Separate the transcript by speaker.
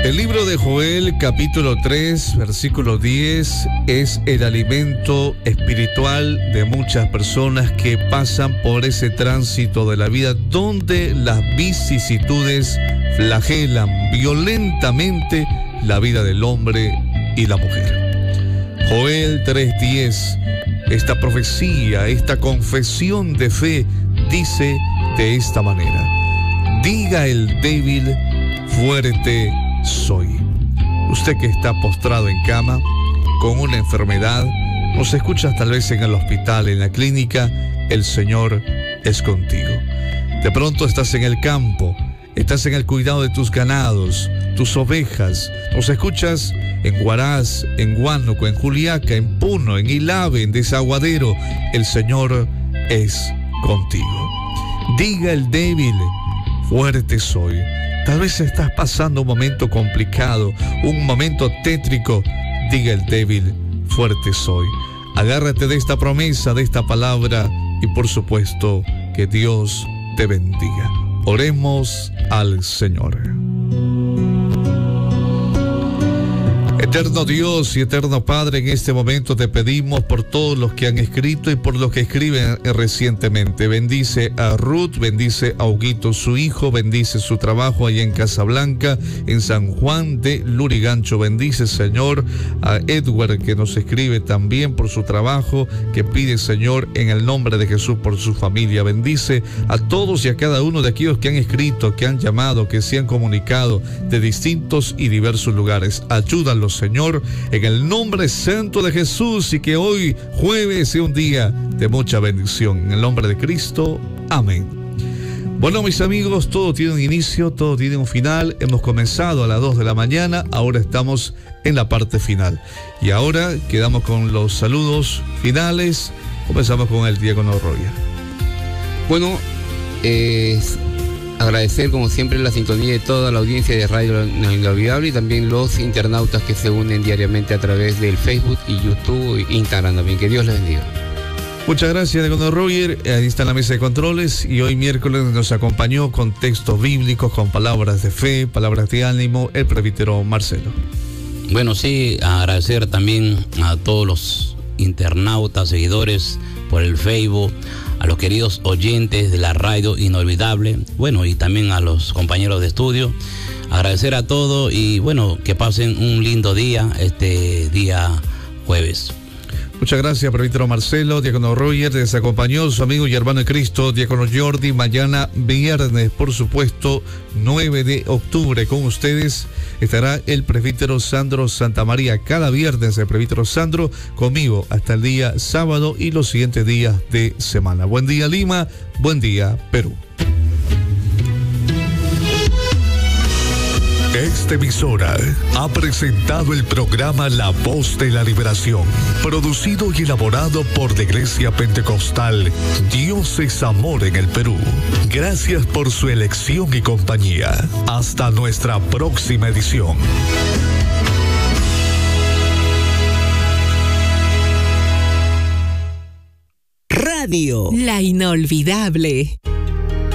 Speaker 1: El libro de Joel, capítulo 3, versículo 10, es el alimento espiritual de muchas personas que pasan por ese tránsito de la vida donde las vicisitudes flagelan violentamente la vida del hombre y la mujer. Joel 3:10, esta profecía, esta confesión de fe dice de esta manera: diga el débil, fuerte soy. Usted que está postrado en cama con una enfermedad, nos escuchas tal vez en el hospital, en la clínica, el Señor es contigo. De pronto estás en el campo, estás en el cuidado de tus ganados, tus ovejas, nos escuchas en Huaraz, en Huánuco, en Juliaca, en Puno, en Ilave, en Desaguadero, el Señor es contigo. Diga el débil, fuerte soy. Tal vez estás pasando un momento complicado, un momento tétrico. Diga el débil, fuerte soy. Agárrate de esta promesa, de esta palabra, y por supuesto que Dios te bendiga. Oremos al Señor. Eterno Dios y eterno Padre, en este momento te pedimos por todos los que han escrito y por los que escriben recientemente. Bendice a Ruth, bendice a Huguito, su hijo, bendice su trabajo allá en Casablanca, en San Juan de Lurigancho. Bendice, Señor, a Edward, que nos escribe también por su trabajo, que pide, Señor, en el nombre de Jesús por su familia. Bendice a todos y a cada uno de aquellos que han escrito, que han llamado, que se han comunicado de distintos y diversos lugares. Ayúdalos, Señor, en el nombre santo de Jesús, y que hoy jueves sea un día de mucha bendición. En el nombre de Cristo, amén. Bueno, mis amigos, todo tiene un inicio, todo tiene un final. Hemos comenzado a las 2 de la mañana, ahora estamos en la parte final. Y ahora quedamos con los saludos finales. Comenzamos con el diácono Roger.
Speaker 2: Bueno, agradecer como siempre la sintonía de toda la audiencia de Radio Inolvidable y también los internautas que se unen diariamente a través del Facebook y YouTube e Instagram también. Que Dios les bendiga.
Speaker 1: Muchas gracias, diácono Roger. Ahí está la mesa de controles y hoy miércoles nos acompañó con textos bíblicos, con palabras de fe, palabras de ánimo, el presbítero Marcelo.
Speaker 3: Bueno, sí, agradecer también a todos los internautas, seguidores por el Facebook, a los queridos oyentes de la Radio Inolvidable, bueno, y también a los compañeros de estudio. Agradecer a todos y bueno, que pasen un lindo día este día jueves.
Speaker 1: Muchas gracias, presbítero Marcelo. Diácono Roger, les acompañó su amigo y hermano en Cristo, diácono Jordi. Mañana viernes, por supuesto, 9 de octubre, con ustedes estará el presbítero Sandro Santamaría. Cada viernes el presbítero Sandro conmigo hasta el día sábado y los siguientes días de semana. Buen día, Lima. Buen día, Perú.
Speaker 4: Esta emisora ha presentado el programa La Voz de la Liberación, producido y elaborado por la Iglesia Pentecostal Dios es Amor en el Perú. Gracias por su elección y compañía. Hasta nuestra próxima edición.
Speaker 5: Radio La Inolvidable.